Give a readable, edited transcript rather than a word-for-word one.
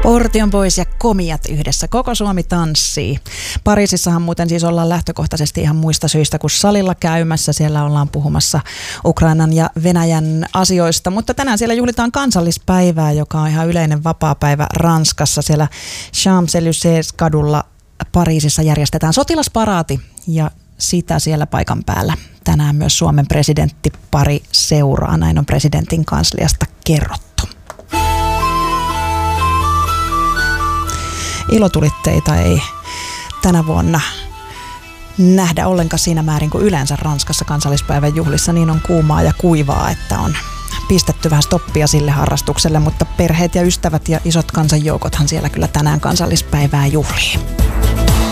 Portion Boys ja Komiat yhdessä. Koko Suomi tanssii. Pariisissahan muuten siis ollaan lähtökohtaisesti ihan muista syistä kuin salilla käymässä. Siellä ollaan puhumassa Ukrainan ja Venäjän asioista, mutta tänään siellä juhlitaan kansallispäivää, joka on ihan yleinen vapaapäivä Ranskassa. Siellä Champs-Élysées-kadulla Pariisissa järjestetään sotilasparaati ja sitä siellä paikan päällä tänään myös Suomen presidenttipari seuraa. Näin on presidentin kansliasta kerrottu. Ilotulitteita ei tänä vuonna nähdä ollenkaan siinä määrin kuin yleensä Ranskassa kansallispäivän juhlissa. Niin on kuumaa ja kuivaa, että on pistetty vähän stoppia sille harrastukselle, mutta perheet ja ystävät ja isot kansanjoukothan siellä kyllä tänään kansallispäivää juhlii.